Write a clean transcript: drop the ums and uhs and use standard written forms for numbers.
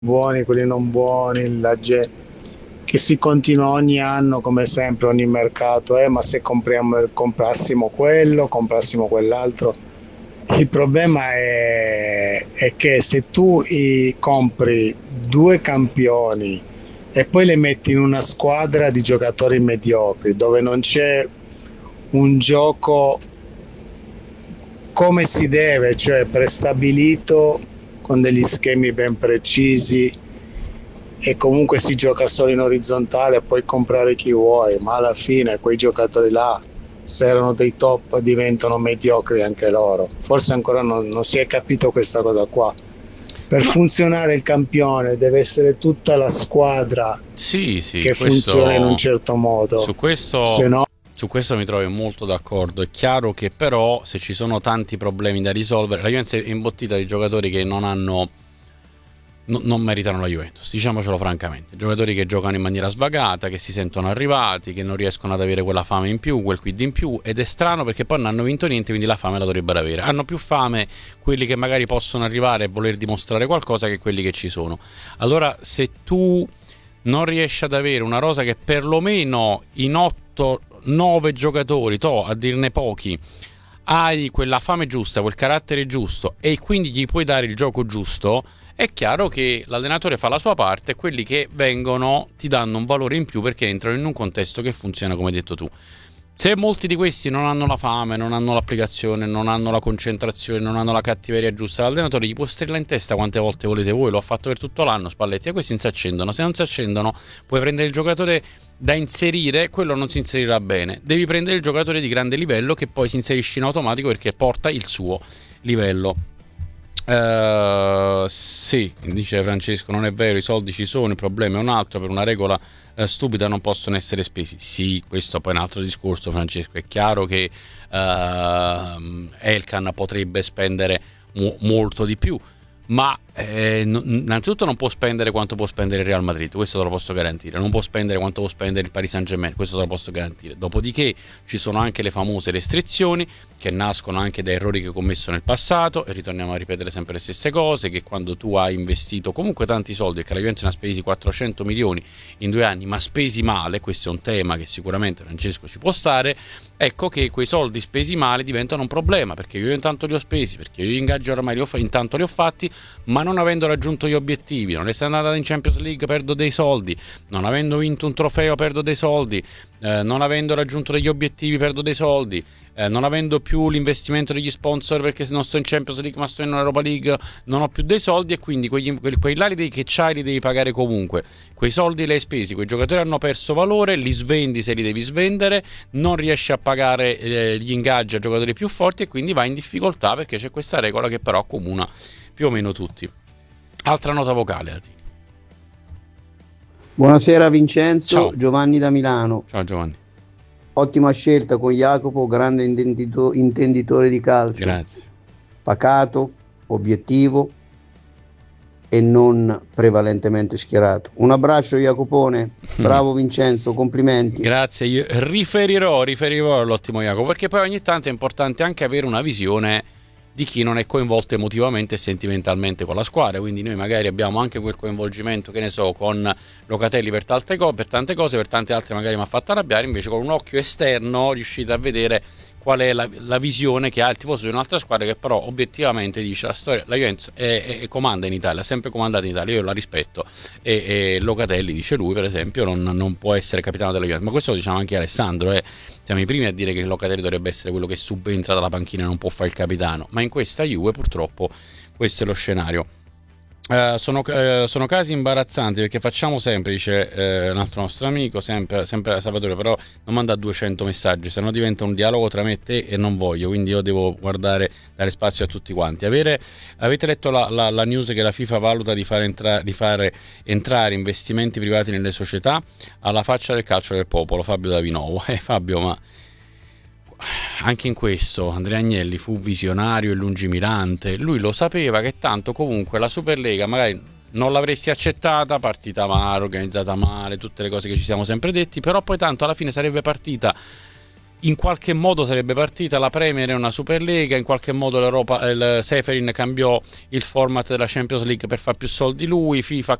buoni, quelli non buoni, che si continua ogni anno come sempre, ogni mercato, ma se comprassimo quello, comprassimo quell'altro. Il problema è che se tu compri due campioni e poi le metti in una squadra di giocatori mediocri dove non c'è un gioco come si deve, cioè prestabilito con degli schemi ben precisi e comunque si gioca solo in orizzontale, puoi comprare chi vuoi, ma alla fine quei giocatori là, se erano dei top, diventano mediocri anche loro. Forse ancora non si è capito questa cosa qua. Per No, funzionare il campione deve essere tutta la squadra sì, sì, che funziona in un questo certo modo, su questo se no. su questo mi trovo molto d'accordo. È chiaro che però se ci sono tanti problemi da risolvere, la Juventus è imbottita di giocatori che non meritano la Juventus, diciamocelo francamente. Giocatori che giocano in maniera svagata, che si sentono arrivati, che non riescono ad avere quella fame in più, quel quid in più. Ed è strano perché poi non hanno vinto niente, quindi la fame la dovrebbero avere. Hanno più fame quelli che magari possono arrivare e voler dimostrare qualcosa che quelli che ci sono. Allora, se tu non riesci ad avere una rosa che perlomeno in 8-9 giocatori, a dirne pochi, hai quella fame giusta, quel carattere giusto e quindi gli puoi dare il gioco giusto, è chiaro che l'allenatore fa la sua parte e quelli che vengono ti danno un valore in più perché entrano in un contesto che funziona come hai detto tu. Se molti di questi non hanno la fame, non hanno l'applicazione, non hanno la concentrazione, non hanno la cattiveria giusta, l'allenatore gli può strillare in testa quante volte volete voi, lo ha fatto per tutto l'anno, Spalletti, e questi non si accendono. Se non si accendono, puoi prendere il giocatore da inserire, quello non si inserirà bene. Devi prendere il giocatore di grande livello che poi si inserisce in automatico perché porta il suo livello. Sì, dice Francesco, non è vero, i soldi ci sono, il problema è un altro, per una regola stupida non possono essere spesi. Sì, questo poi è un altro discorso, Francesco. È chiaro che Elkan potrebbe spendere molto di più, ma innanzitutto non può spendere quanto può spendere il Real Madrid, questo te lo posso garantire. Non può spendere quanto può spendere il Paris Saint-Germain, questo te lo posso garantire. Dopodiché ci sono anche le famose restrizioni che nascono anche da errori che ho commesso nel passato, e ritorniamo a ripetere sempre le stesse cose, che quando tu hai investito comunque tanti soldi, perché la Juventus ne ha spesi 400 milioni in 2 anni, ma spesi male, questo è un tema che sicuramente Francesco ci può stare, ecco che quei soldi spesi male diventano un problema, perché io intanto li ho spesi, perché io gli ingaggi ormai intanto li ho fatti, ma non avendo raggiunto gli obiettivi, non essendo andata in Champions League perdo dei soldi, non avendo vinto un trofeo perdo dei soldi, non avendo raggiunto degli obiettivi perdo dei soldi, non avendo più l'investimento degli sponsor perché se non sto in Champions League ma sto in Europa League non ho più dei soldi, e quindi quei là che c'hai li devi pagare comunque. Quei soldi li hai spesi, quei giocatori hanno perso valore, li svendi se li devi svendere, non riesci a pagare gli ingaggi a giocatori più forti e quindi vai in difficoltà perché c'è questa regola che però accomuna più o meno tutti. Altra nota vocale, Ati. Buonasera Vincenzo, Ciao. Giovanni da Milano. Ciao Giovanni. Ottima scelta con Jacopo, grande intenditore di calcio, Grazie. pacato, obiettivo e non prevalentemente schierato. Un abbraccio Jacopone, bravo Vincenzo, complimenti. Grazie, io riferirò all'ottimo Jacopo, perché poi ogni tanto è importante anche avere una visione di chi non è coinvolto emotivamente e sentimentalmente con la squadra, quindi noi magari abbiamo anche quel coinvolgimento, che ne so, con Locatelli per tante cose, per tante altre magari mi ha fatto arrabbiare, invece con un occhio esterno riuscite a vedere qual è la visione che ha il tifoso di un'altra squadra, che però obiettivamente dice la storia, la Juventus comanda in Italia, ha sempre comandato in Italia, io la rispetto, e Locatelli, dice lui per esempio, non può essere capitano della Juventus, ma questo lo diciamo anche Alessandro, siamo i primi a dire che Locatelli dovrebbe essere quello che subentra dalla panchina e non può fare il capitano, ma in questa Juve purtroppo questo è lo scenario. Sono casi imbarazzanti perché facciamo sempre, dice un altro nostro amico, sempre Salvatore, però non manda 200 messaggi, se no diventa un dialogo tra me e te e non voglio, quindi io devo guardare, dare spazio a tutti quanti. Avete letto la news che la FIFA valuta di fare entrare investimenti privati nelle società? Alla faccia del calcio del popolo, Fabio da Vinovo. Fabio, ma anche in questo Andrea Agnelli fu visionario e lungimirante, lui lo sapeva che tanto comunque la Superlega magari non l'avresti accettata, partita male, organizzata male, tutte le cose che ci siamo sempre detti, però poi tanto alla fine sarebbe partita in qualche modo sarebbe partita la Premier e una Superlega, in qualche modo il Seferin cambiò il format della Champions League per far più soldi lui, FIFA